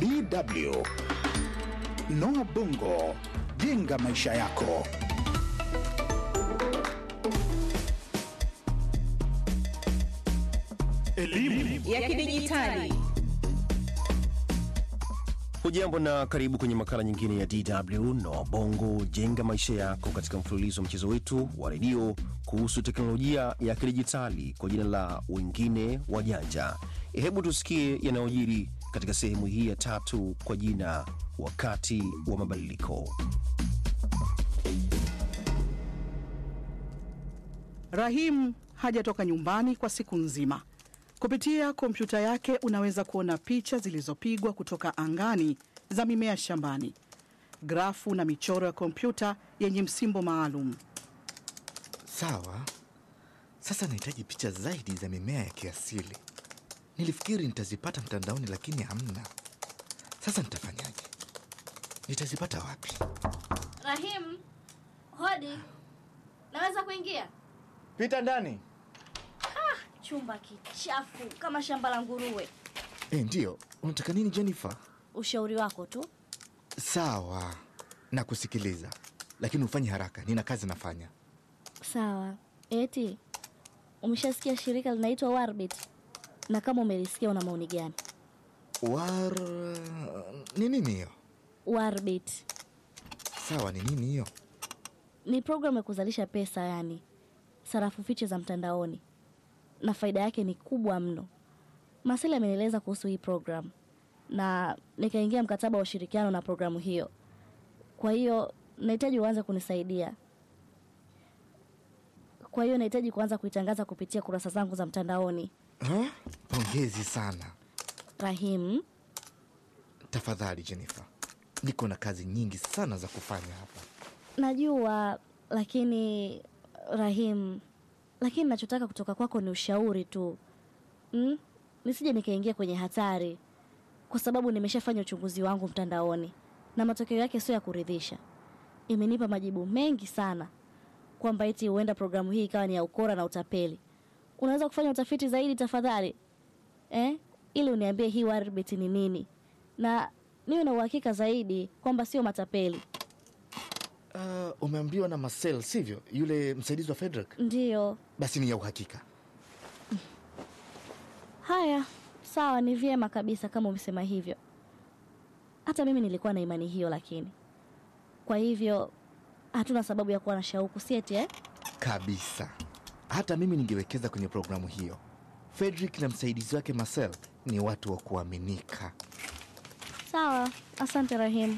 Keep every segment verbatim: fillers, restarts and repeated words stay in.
D W. Noah Bongo, jenga maisha yako. Elimu ya kidijitali. Hujambo na karibu kwenye makala nyingine ya D W Noah Bongo, jenga maisha yako, katika mfululizo wa mchezo wetu wa redio kuhusu teknolojia ya kidijitali kwa jina la wengine wajanja. Hebu tusikie yanayojiri katika sehemu hii ya tatu kwa jina wakati wa mabadiliko. Rahim hajatoka nyumbani kwa siku nzima. Kupitia kompyuta yake unaweza kuona picha zilizopigwa kutoka angani za mimea shambani, grafu na michoro ya kompyuta yenye msimbo maalum. Sawa. Sasa nahitaji picha zaidi za mimea ya kiasili. Nilifikiri nitazipata mtandaoni lakini hamna. Sasa nitafanyaje? Nitazipata wapi? Rahim, hodi. Naweza kuingia? Pita ndani. Ah, chumba kichafu kama shamba la nguruwe. Eh, ndio. Unataka nini Jennifer? Ushauri wako tu. Sawa. Na kusikiliza. Lakini ufanye haraka, nina kazi nafanya. Sawa. Eti, umeshasikia shirika linaitwa Warbit? Na kama umelisikia una maoni gani? War... ni nini hiyo? Warbit. Sawa, ni nini hiyo? Ni programu ya kuzalisha pesa, yani sarafu fiche za mtandaoni. Na faida yake ni kubwa mno. Masela amenieleza kuhusu hii program na nikaingia mkataba wa ushirikiano na programu hiyo. Kwa hiyo nahitaji uanze kunisaidia. Kwa hiyo nahitaji kuanza kuitangaza kupitia kurasa zangu za mtandaoni. Ha? Pongezi sana. Rahim, tafadhali Jennifer. Niko na kazi nyingi sana za kufanya hapa. Najua, lakini Rahim, lakini nachotaka kutoka kwako ni ushauri tu. Hmm? Nisije nikaingia kwenye hatari, kwa sababu nimeshafanya uchunguzi wangu mtandaoni na matokeo yake sio ya kuridhisha. Imenipa majibu mengi sana kwamba eti huenda programu hii ikawa ni ya ukora na utapeli. Unaweza kufanya utafiti zaidi tafadhali? Eh? Ili uniambie hii Warbit ni nini. Na niwe na uhakika zaidi kwamba sio matapeli. Uh, umeambiwa na Marcel, sivyo? Yule msaidizi wa Frederick? Ndio. Basi ni ya uhakika. Haya, sawa, ni vyema kabisa kama umesema hivyo. Hata mimi nilikuwa na imani hiyo, lakini kwa hivyo hatuna sababu ya kuwa na shauku, si eti eh? Kabisa. Hata mimi ningewekeza kwenye programu hiyo. Frederick na msaidizi wake Marcel ni watu wa kuaminika. Sawa, asante Rahim.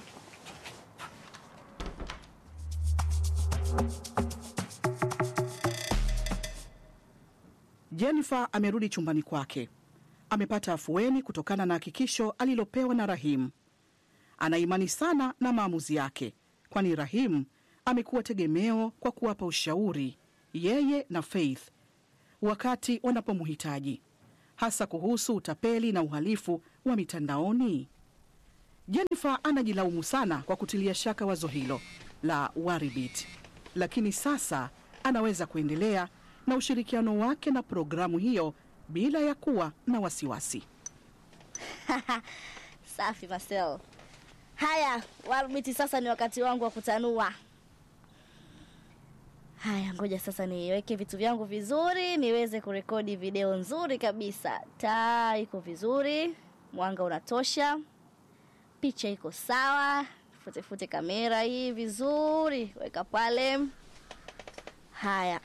Jennifer amerudi chumbani kwake. Amepata afueni kutokana na hakikisho alilopewa na Rahim. Ana imani sana na maamuzi yake, kwani Rahim amekuwa tegemeo kwa kuwapa ushauri yeye na Faith wakati wanapomhitaji, hasa kuhusu utapeli na uhalifu wa mitandaoni. Jennifer anajilaumu sana kwa kutilia shaka wazo hilo la Warbit, lakini sasa anaweza kuendelea na ushirikiano wake na programu hiyo bila ya kuwa na wasiwasi. Safi Marcel. Haya, Warbit, sasa ni wakati wangu wa kutanua. Haya, ngoja sasa niweke vitu vyangu vizuri niweze kurekodi video nzuri kabisa. Taa iko vizuri, mwanga unatosha, picha iko sawa. Fute fute kamera hii vizuri, weka pale. Haya.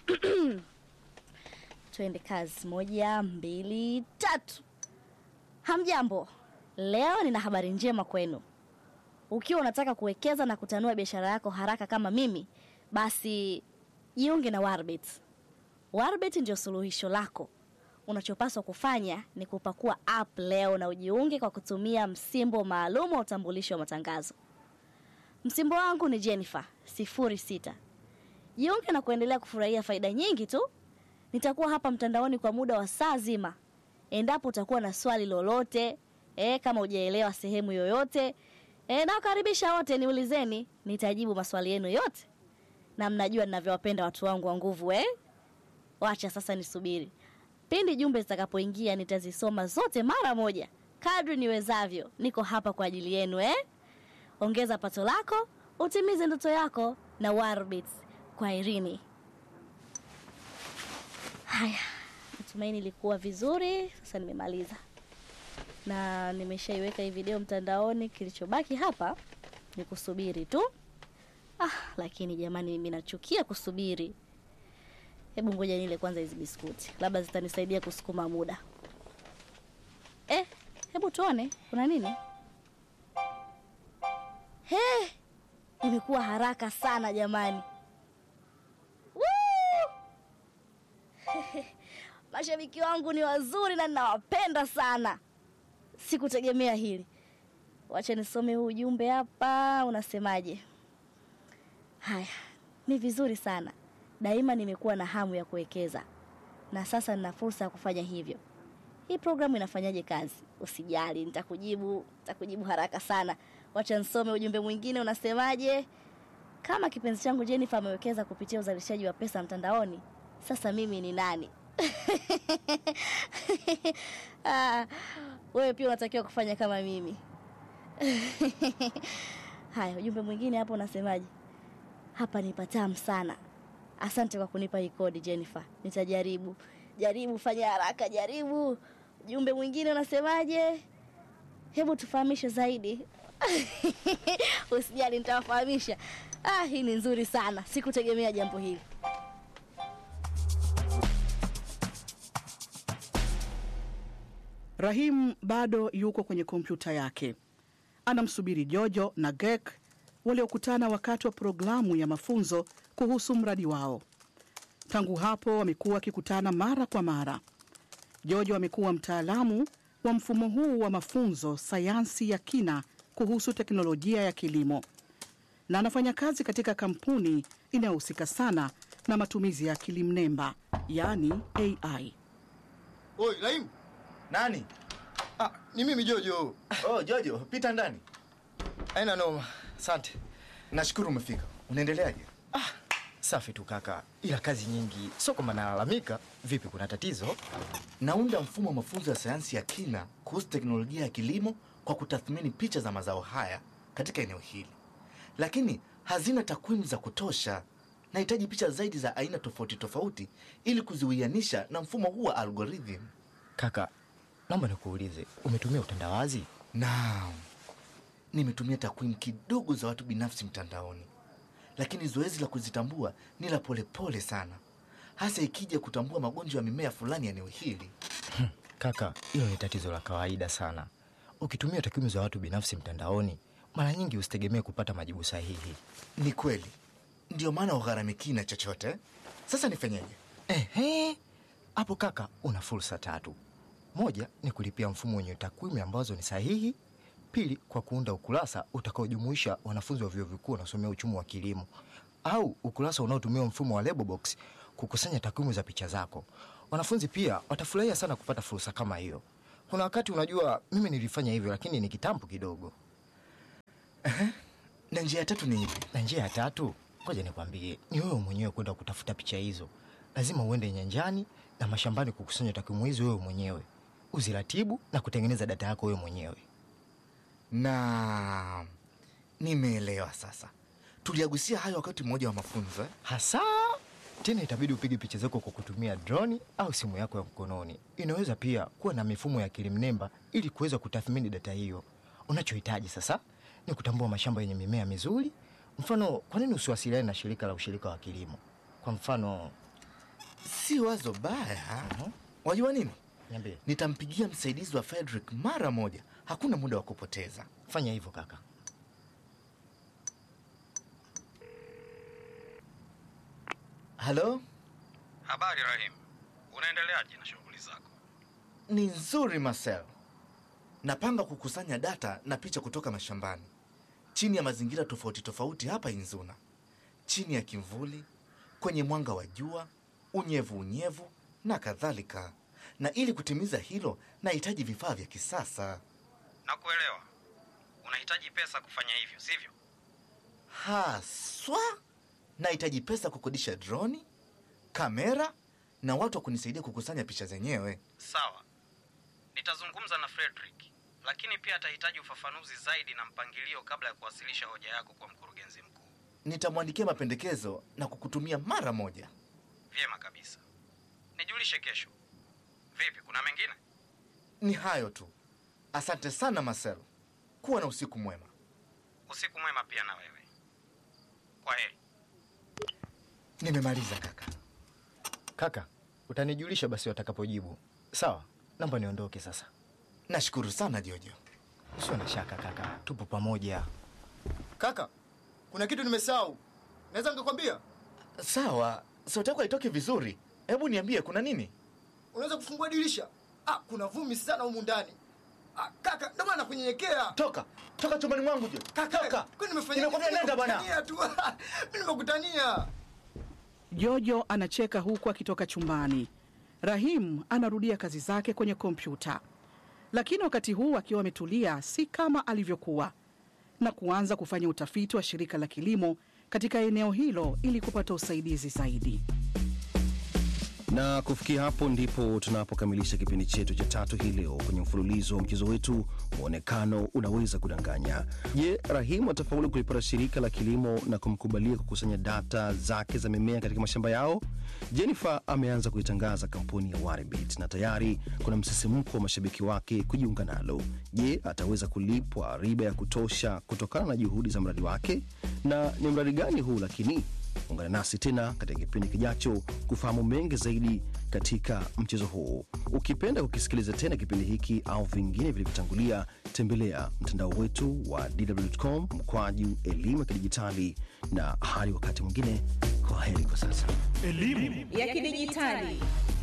Tuende kazi. Moja, mbili, tatu. Hamjambo. Leo nina habari njema kwenu. Ukiwa unataka kuwekeza na kutanua biashara yako haraka kama mimi, basi jiunge na Warbit. Warbit ndio suluhisho lako. Unachopaswa kufanya ni kupakua app leo na ujiunge kwa kutumia msimbo maalum wa utambulisho wa matangazo. Msimbo wangu ni Jennifer sifuri sita. Jiunge na kuendelea kufurahia faida nyingi tu. Nitakuwa hapa mtandaoni kwa muda wa saa zima. Endapo utakuwa na swali lolote, eh kama hujaelewa sehemu yoyote, eh na karibisha wote niulizeni, nitajibu maswali yenu yote. Na mnajua ninavyowapenda watu wangu wa nguvu, eh? Wacha sasa nisubiri. Pindi jumbe zitakapoingia nitazisoma zote mara moja Kadri niwezavyo, niko hapa kwa ajili yenu eh. Ongeza pato lako, utimize ndoto yako na Warbits kwa Irini. Haya, natumaini ilikuwa vizuri. Sasa nimemaliza. Na nimeshaiweka hii video mtandaoni. Kilichobaki hapa ni kusubiri tu. Ah, lakini jamani mimi nachukia kusubiri. Hebu ngoja nile kwanza hizi biskuti. Labda zitanisaidia kusukuma muda. Eh, hebu tuone kuna nini? He, imekuwa haraka sana jamani. Woo! Mashabiki wangu ni wazuri na ninawapenda sana. Sikutegemea hili. Wacha nisome huu ujumbe hapa, unasemaje? Haya, ni vizuri sana. Daima nimekuwa na hamu ya kuwekeza. Na sasa nina fursa ya kufanya hivyo. Hii programu inafanyaje kazi? Usijali, nitakujibu, nitakujibu haraka sana. Wacha nisome ujumbe mwingine, unasemaje? Kama kipenzi changu Jennifer amewekeza kupitia uzalishaji wa pesa mtandaoni, sasa mimi ni nani? Ah, wewe pia unatakiwa kufanya kama mimi. Haya, ujumbe mwingine hapo unasemaje? Hapa ni patamu sana. Asante kwa kunipa hii kodi Jennifer. Nitajaribu. Jaribu, fanya haraka, jaribu. Ujumbe mwingine unasemaje? Hebu tufahamishe zaidi. Usijali, nitawafahamisha. Ah, hii ni nzuri sana. Sikutegemea jambo hili. Rahim bado yuko kwenye kompyuta yake. Anamsubiri Jojo na Gek waliokutana wakati wa programu ya mafunzo kuhusu mradi wao. Tangu hapo wamekuwa wakikutana mara kwa mara. Jojo amekuwa mtaalamu wa mfumo huu wa mafunzo sayansi ya kina kuhusu teknolojia ya kilimo. Na anafanya kazi katika kampuni inayohusika sana na matumizi ya akili mnemba, yani A I. Oi, Rahim. Nani? Ah, ni mimi Jojo. Oh, Jojo, pita ndani. Haina noma. Asante. Nashukuru umefika. Unaendeleaje? Ah, safi tu kaka. Ila kazi nyingi. Sio kama nalalamika. Vipi, kuna tatizo? Naunda mfumo wa mafunzo ya sayansi ya kina kuhusu teknolojia ya kilimo kwa kutathmini picha za mazao haya katika eneo hili. Lakini hazina takwimu za kutosha. Nahitaji picha zaidi za aina tofauti tofauti ili kuziwianisha na mfumo huu wa algorithm. Kaka, naomba nikuulize, umetumia utandawazi? Naam. Nimetumia takwimu kidogo za watu binafsi mtandaoni. Lakini zoezi la kuzitambua ni la polepole sana. Hasa ikija kutambua magonjwa ya mimea fulani ya eneo hili. Kaka, hilo ni tatizo la kawaida sana. Ukitumia takwimu za watu binafsi mtandaoni, mara nyingi usitegemee kupata majibu sahihi. Ni kweli. Ndio maana ugharamiki na chochote. Sasa nifanyeje? Ehe. Hapo kaka, una fursa tatu. Moja ni kulipia mfumo wenye takwimu ambazo ni sahihi. Pili, kwa kuunda ukurasa utakaojumuisha wanafunzi wa vyuo vikuu wanaosomea uchumi wa kilimo, au ukurasa unaotumia mfumo wa label box kukusanya takwimu za picha zako. Wanafunzi pia watafurahia sana kupata fursa kama hiyo. Kuna wakati unajua mimi nilifanya hivyo, lakini ni kitambo kidogo. Ehe. Na njia ya tatu ni ipi? Na njia ya tatu, ngoja nikwambie, ni wewe mwenyewe kwenda kutafuta picha hizo. Lazima uende nyanjani na mashambani kukusanya takwimu hizo wewe mwenyewe. Uziratibu na kutengeneza data yako wewe mwenyewe. Na nimeelewa sasa. Tuliagusia hayo wakati mmoja wa mafunzo eh? Hasa tena itabidi upige picha zako kwa kutumia droni au simu yako ya mkononi. Inaweza pia kuwa na mifumo ya akili mnemba ili kuweza kutathmini data hiyo. Unachohitaji sasa ni kutambua mashamba yenye mimea mizuri. Mfano, kwa nini usiwasiliane na shirika la ushirika wa kilimo? Kwa mfano, si wazo baya. Uh-huh. Wajua nini? Niambie. Nitampigia msaidizi wa Frederick mara moja. Hakuna muda wa kupoteza. Fanya hivyo kaka. Halo? Habari Rahim. Unaendeleaje na shughuli zako? Ni nzuri Marcel. Napanga kukusanya data na picha kutoka mashambani. Chini ya mazingira tofauti tofauti hapa Inzuna. Chini ya kimvuli, kwenye mwanga wa jua, unyevu unyevu na kadhalika. Na ili kutimiza hilo, nahitaji vifaa vya kisasa. Nakuelewa. Unahitaji pesa kufanya hivyo, sivyo? Haswa, nahitaji pesa kukodisha droni, kamera na watu wa kunisaidia kukusanya picha zenyewe. Sawa. Nitazungumza na Frederick. lakini pia atahitaji ufafanuzi zaidi na mpangilio kabla ya kuwasilisha hoja yako kwa mkurugenzi mkuu. Nitamwandikia mapendekezo na kukutumia mara moja. Vyema kabisa. Nijulishe kesho. Vipi, kuna mengine? Ni hayo tu. Asante sana Marcel. Kuwa na usiku mwema. Usiku mwema pia na wewe. Kwa heri. Nimemaliza kaka. Kaka, utanijulisha basi watakapojibu. Sawa, naomba niondoke sasa. Nashukuru sana Jojo. Usio na shaka kaka, tupo pamoja. Kaka, kuna kitu nimesahau. Naweza nikakwambia? Sawa, sauti yako haitoki vizuri. Hebu niambie kuna nini? Unaweza kufungua dirisha? Ah, kuna vumbi sana humu ndani. Ah, kaka, ndio maana kunyenyekea. Toka, toka chumbani mwangu Jojo. Kaka, toka. kwani nimefanya nini? Ninakwambia nenda bwana. Mimi nimekutania. Jojo anacheka huku akitoka chumbani. Rahim anarudia kazi zake kwenye kompyuta. Lakini wakati huu akiwa ametulia si kama alivyokuwa, na kuanza kufanya utafiti wa shirika la kilimo katika eneo hilo ili kupata usaidizi zaidi. Na kufikia hapo ndipo tunapokamilisha kipindi chetu cha tatu hii leo kwenye mfululizo wa mchezo wetu Muonekano Unaweza Kudanganya. Je, Rahim atafaulu kulipata shirika la kilimo na kumkubalia kukusanya data zake za mimea katika mashamba yao? Jennifer ameanza kuitangaza kampuni ya Waribit na tayari kuna msisimko wa mashabiki wake kujiunga nalo. Je, ataweza kulipwa riba ya kutosha kutokana na juhudi za mradi wake? Na ni mradi gani huu lakini? Ungana nasi tena katika kipindi kijacho kufahamu mengi zaidi katika mchezo huu. Ukipenda kukisikiliza tena kipindi hiki au vingine vilivyotangulia, tembelea mtandao wetu wa d w dot com mkwaju elimu ya kidijitali, na hadi wakati mwingine, kwa heri kwa sasa. Elimu ya kidijitali.